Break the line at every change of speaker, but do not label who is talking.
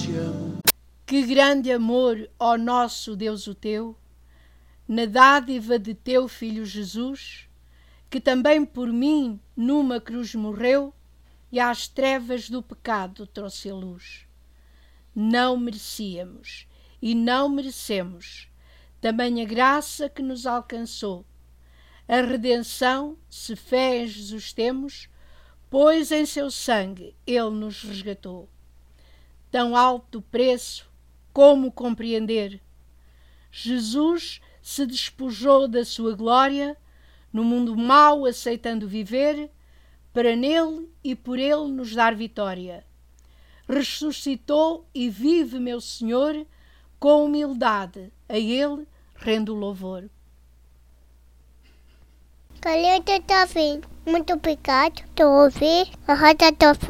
te amo.
Que grande amor, ó nosso Deus o teu, na dádiva de teu Filho Jesus, que também por mim numa cruz morreu e às trevas do pecado trouxe a luz. Não merecíamos e não merecemos tamanha graça que nos alcançou. A redenção, se fé em Jesus temos, pois em seu sangue ele nos resgatou. Tão alto preço, como compreender? Jesus se despojou da sua glória, no mundo mau aceitando viver, para nele e por ele nos dar vitória. Ressuscitou e vive, meu Senhor, com humildade, a ele rendo louvor.
Calheta está vindo. Muito obrigado por ouvir a Rádio